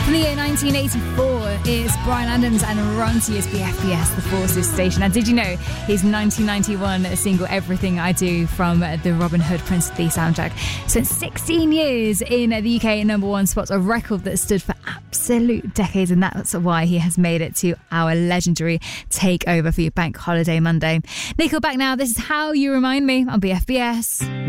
From the year 1984 is Bryan Adams and Run to Your BFBS, the Forces station. And did you know his 1991 single Everything I Do from the Robin Hood Prince of Thieves soundtrack spent 16 years in the UK number one spot, a record that stood for absolute decades, and that's why he has made it to our legendary takeover for your Bank Holiday Monday. Nickelback now, this is How You Remind Me on BFBS.